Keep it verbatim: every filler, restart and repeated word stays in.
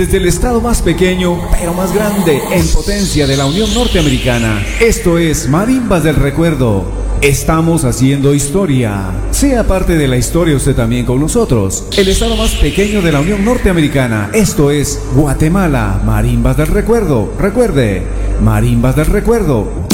Desde el estado más pequeño, pero más grande en potencia de la Unión Norteamericana, esto es Marimbas del Recuerdo. Estamos haciendo historia. Sea parte de la historia usted también con nosotros. El estado más pequeño de la Unión Norteamericana, esto es Guatemala. Marimbas del Recuerdo. Recuerde, Marimbas del Recuerdo.